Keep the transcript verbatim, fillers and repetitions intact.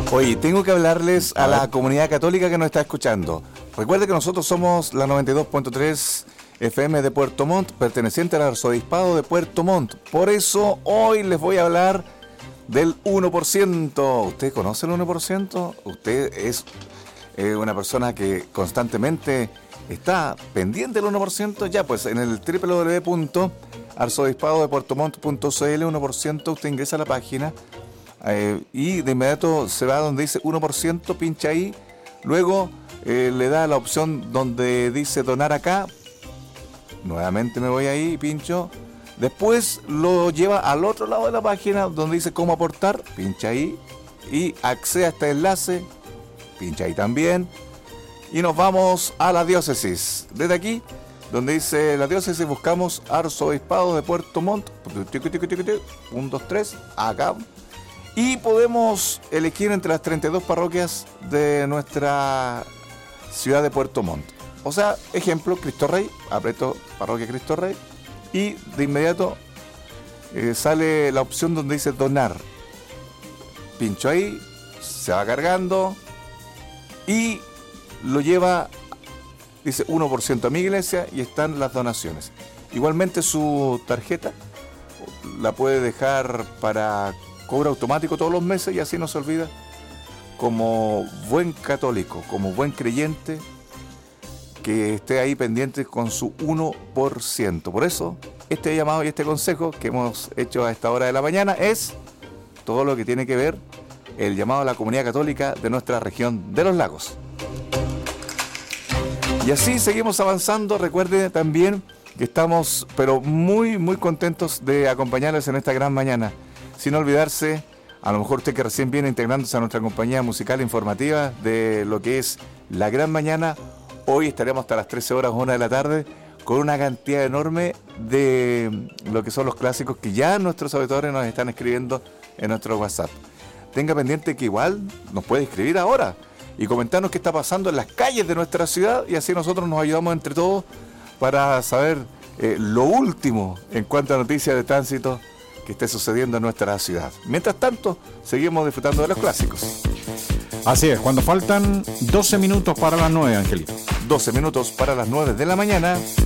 Oye, tengo que hablarles a la comunidad católica que nos está escuchando. Recuerde que nosotros somos la noventa y dos punto tres F M de Puerto Montt, perteneciente al arzobispado de Puerto Montt. Por eso hoy les voy a hablar del uno por ciento. ¿Usted conoce el uno por ciento? ¿Usted es eh, una persona que constantemente está pendiente del uno por ciento? Ya, pues en el doble u doble u doble u punto arzobispado de puerto montt punto c l, uno por ciento, usted ingresa a la página eh, y de inmediato se va donde dice uno por ciento, pincha ahí, luego eh, le da la opción donde dice donar acá, nuevamente me voy ahí y pincho, después lo lleva al otro lado de la página donde dice cómo aportar, pincha ahí y accede a este enlace, pincha ahí también y nos vamos a la diócesis. Desde aquí, donde dice la diócesis, buscamos arzobispado de Puerto Montt, uno, dos, tres, acá, y podemos elegir entre las treinta y dos parroquias de nuestra ciudad de Puerto Montt. O sea, ejemplo, Cristo Rey, aprieto parroquia Cristo Rey y de inmediato eh, sale la opción donde dice donar. Pincho ahí, se va cargando y lo lleva, dice uno por ciento a mi iglesia y están las donaciones. Igualmente su tarjeta la puede dejar para cobro automático todos los meses y así no se olvida, como buen católico, como buen creyente, que esté ahí pendiente con su uno por ciento. Por eso, este llamado y este consejo que hemos hecho a esta hora de la mañana es todo lo que tiene que ver el llamado a la comunidad católica de nuestra región de los lagos. Y así seguimos avanzando. Recuerde también que estamos, pero muy, muy contentos de acompañarles en esta gran mañana. Sin olvidarse, a lo mejor usted que recién viene integrándose a nuestra compañía musical informativa de lo que es la gran mañana, hoy estaremos hasta las trece horas, una de la tarde, con una cantidad enorme de lo que son los clásicos que ya nuestros auditores nos están escribiendo en nuestro WhatsApp. Tenga pendiente que igual nos puede escribir ahora y comentarnos qué está pasando en las calles de nuestra ciudad y así nosotros nos ayudamos entre todos para saber eh, lo último en cuanto a noticias de tránsito que esté sucediendo en nuestra ciudad. Mientras tanto, seguimos disfrutando de los clásicos. Así es, cuando faltan doce minutos para las nueve, Angelito. doce minutos para las nueve de la mañana.